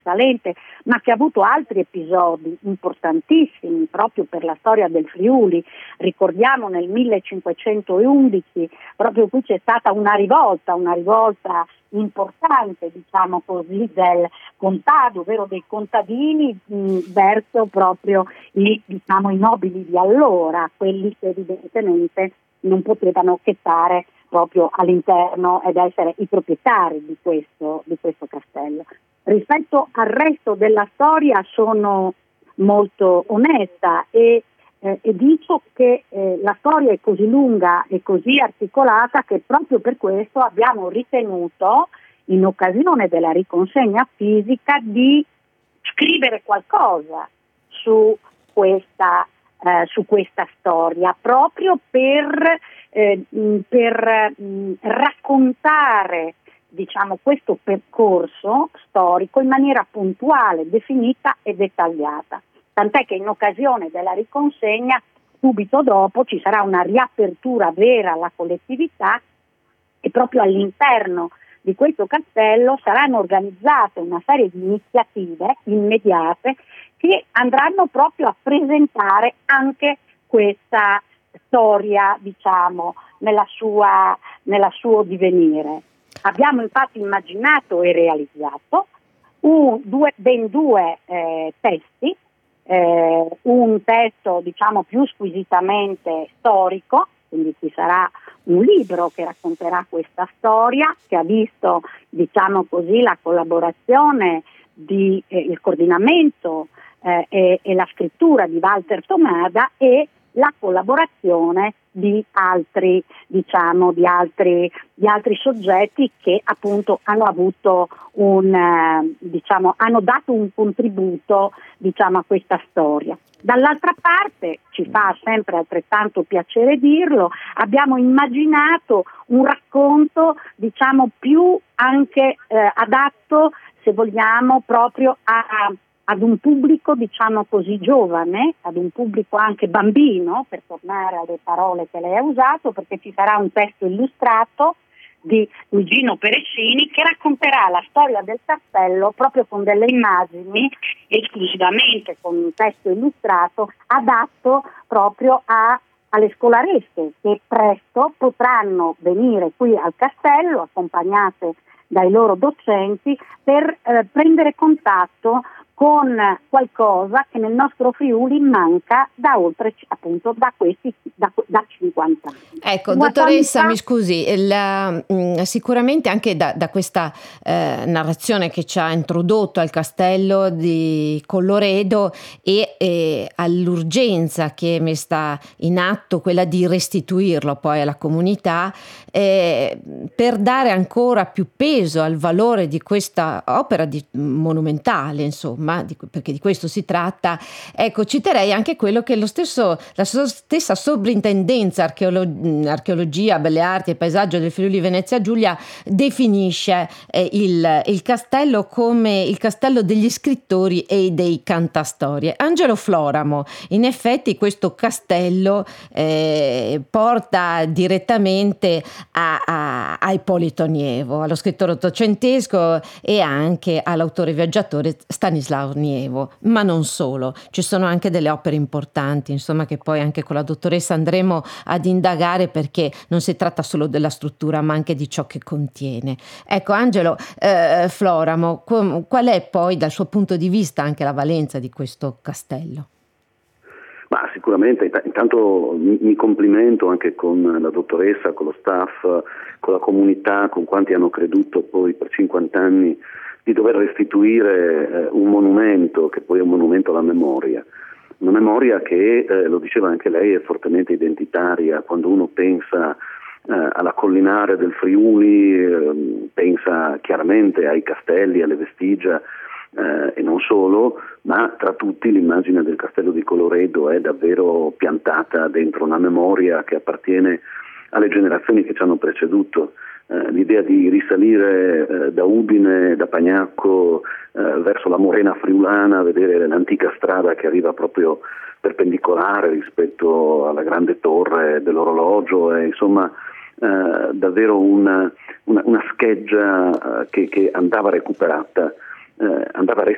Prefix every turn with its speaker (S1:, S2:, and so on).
S1: risalente, ma che ha avuto altri episodi importantissimi proprio per la storia del Friuli. Ricordiamo nel 1511, proprio qui c'è stata una rivolta importante, diciamo così, del contado, ovvero dei contadini verso proprio i nobili di allora, quelli che evidentemente non potevano che stare proprio all'interno ed essere i proprietari di questo castello. Rispetto al resto della storia sono molto onesta e dico che la storia è così lunga e così articolata che proprio per questo abbiamo ritenuto, in occasione della riconsegna fisica, di scrivere qualcosa su questa storia, proprio per raccontare, diciamo, questo percorso storico in maniera puntuale, definita e dettagliata. Tant'è che in occasione della riconsegna, subito dopo, ci sarà una riapertura vera alla collettività e proprio all'interno di questo castello saranno organizzate una serie di iniziative immediate che andranno proprio a presentare anche questa storia, diciamo, nel suo divenire. Abbiamo infatti immaginato e realizzato ben due testi, un testo, diciamo, più squisitamente storico, quindi ci sarà un libro che racconterà questa storia, che ha visto, diciamo così, la collaborazione il coordinamento e la scrittura di Walter Tomada e la collaborazione di altri soggetti che appunto hanno avuto hanno dato un contributo, diciamo, a questa storia. Dall'altra parte, ci fa sempre altrettanto piacere dirlo, abbiamo immaginato un racconto, diciamo, più anche adatto, se vogliamo, proprio ad un pubblico, diciamo così, giovane, ad un pubblico anche bambino, per tornare alle parole che lei ha usato, perché ci sarà un testo illustrato di Luigino Perescini che racconterà la storia del castello proprio con delle immagini, esclusivamente con un testo illustrato adatto proprio alle scolaresche che presto potranno venire qui al castello accompagnate dai loro docenti per prendere contatto con qualcosa che nel nostro Friuli manca da oltre, appunto, da 50 anni.
S2: Ecco, dottoressa, mi scusi, sicuramente anche da questa narrazione che ci ha introdotto al castello di Colloredo e all'urgenza che è messa in atto, quella di restituirlo poi alla comunità, per dare ancora più peso al valore di questa opera monumentale, insomma, perché di questo si tratta. Ecco, citerei anche quello che la stessa sovrintendenza archeologia, belle arti e paesaggio del Friuli Venezia Giulia definisce il castello come il castello degli scrittori e dei cantastorie. Angelo Floramo, in effetti questo castello porta direttamente a Ippolito Nievo, allo scrittore ottocentesco e anche all'autore viaggiatore Stanislao Nievo, ma non solo, ci sono anche delle opere importanti, insomma, che poi anche con la dottoressa andremo ad indagare, perché non si tratta solo della struttura ma anche di ciò che contiene. Ecco, Angelo Floramo, qual è poi dal suo punto di vista anche la valenza di questo castello?
S3: Ma sicuramente, intanto mi complimento anche con la dottoressa, con lo staff, con la comunità, con quanti hanno creduto poi per 50 anni di dover restituire un monumento che poi è un monumento alla memoria. Una memoria che, lo diceva anche lei, è fortemente identitaria. Quando uno pensa alla collinare del Friuli, pensa chiaramente ai castelli, alle vestigia, e non solo, ma tra tutti l'immagine del castello di Colloredo è davvero piantata dentro una memoria che appartiene alle generazioni che ci hanno preceduto. L'idea di risalire da Udine, da Pagnacco, verso la Morena friulana, vedere l'antica strada che arriva proprio perpendicolare rispetto alla grande torre dell'orologio, e insomma davvero una scheggia che andava recuperata, andava